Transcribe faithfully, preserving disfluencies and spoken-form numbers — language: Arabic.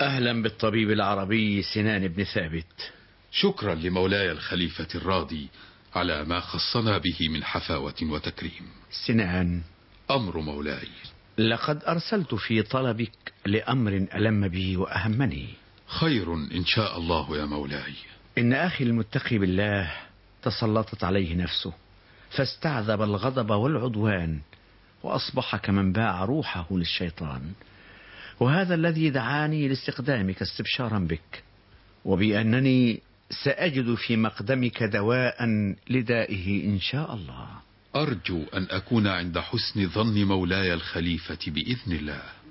أهلا بالطبيب العربي سنان بن ثابت. شكرا لمولاي الخليفة الراضي على ما خصنا به من حفاوة وتكريم. سنان. أمر مولاي. لقد أرسلت في طلبك لأمر ألم بي وأهمني. خير إن شاء الله يا مولاي. إن أخي المتقي بالله تسلطت عليه نفسه فاستعذب الغضب والعدوان وأصبح كمن باع روحه للشيطان، وهذا الذي دعاني لاستقدامك استبشارا بك وبأنني سأجد في مقدمك دواء لدائه إن شاء الله. أرجو أن أكون عند حسن ظن مولاي الخليفة بإذن الله.